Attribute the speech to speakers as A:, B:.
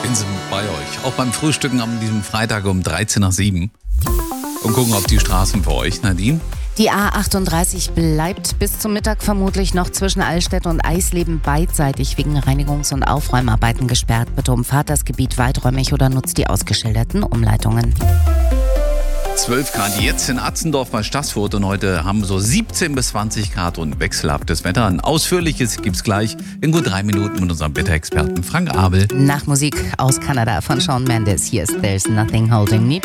A: bin bei euch. Auch beim Frühstücken an diesem Freitag um 13 nach 7. Und gucken auf die Straßen für euch, Nadine.
B: Die A38 bleibt bis zum Mittag vermutlich noch zwischen Allstedt und Eisleben beidseitig wegen Reinigungs- und Aufräumarbeiten gesperrt. Bitte umfahrt das Gebiet weiträumig oder nutzt die ausgeschilderten Umleitungen.
A: 12 Grad jetzt in Atzendorf bei Stassfurt und heute haben wir so 17 bis 20 Grad und wechselhaftes Wetter. Ein ausführliches gibt's gleich in gut 3 Minuten mit unserem Wetterexperten Frank Abel.
B: Nach Musik aus Kanada von Shawn Mendes. Hier ist There's Nothing Holding Me